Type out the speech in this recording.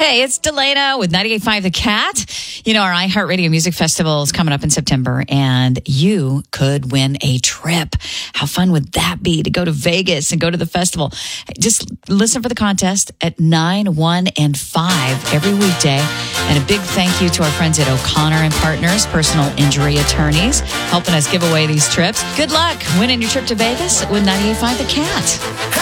Hey, it's Delana with 98.5 The Cat. You know, our iHeartRadio Music Festival is coming up in September, and you could win a trip. How fun would that be to go to Vegas and go to the festival? Just listen for the contest at 9, 1, and 5 every weekday. And a big thank you to our friends at O'Connor and Partners, personal injury attorneys, helping us give away these trips. Good luck winning your trip to Vegas with 98.5 The Cat.